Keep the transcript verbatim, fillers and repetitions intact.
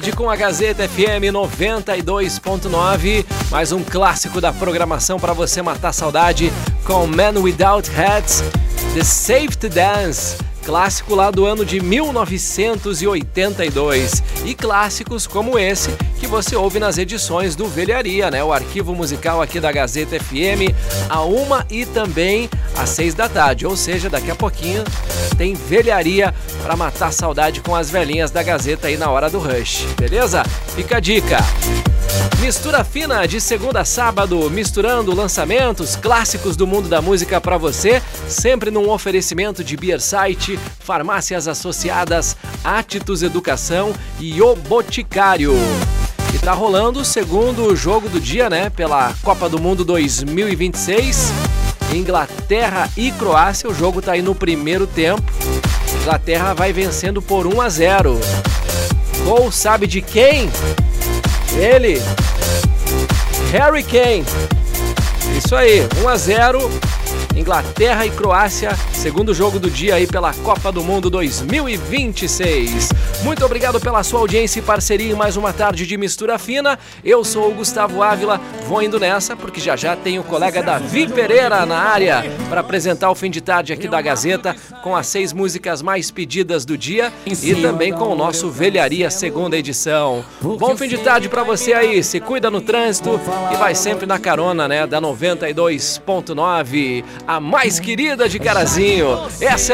Com a Gazeta F M noventa e dois ponto nove, mais um clássico da programação para você matar a saudade com Man Without Hats, The Safety Dance, clássico lá do ano de mil novecentos e oitenta e dois, e clássicos como esse que você ouve nas edições do Velharia, né? O arquivo musical aqui da Gazeta F M, a uma e também às seis da tarde, ou seja, daqui a pouquinho tem Velharia para matar a saudade com as velhinhas da Gazeta aí na hora do rush, beleza? Fica a dica. Mistura fina de segunda a sábado, misturando lançamentos clássicos do mundo da música para você, sempre num oferecimento de Beer Site, Farmácias Associadas, Atitus Educação e O Boticário. E tá rolando o segundo jogo do dia, né, pela Copa do Mundo dois mil e vinte e seis, Inglaterra e Croácia. O jogo tá aí no primeiro tempo, Inglaterra vai vencendo por um a zero. Gol sabe de quem? Ele, Harry Kane. Isso aí, um a zero, Inglaterra e Croácia, segundo jogo do dia aí pela Copa do Mundo dois mil e vinte e seis. Muito obrigado pela sua audiência e parceria em mais uma tarde de Mistura Fina. Eu sou o Gustavo Ávila, vou indo nessa porque já já tem o colega Davi Pereira na área para apresentar o fim de tarde aqui da Gazeta com as seis músicas mais pedidas do dia e também com o nosso Velharia segunda edição. Bom fim de tarde para você aí, se cuida no trânsito e vai sempre na carona, né, da noventa e dois ponto nove, a mais querida de Carazinho. Essa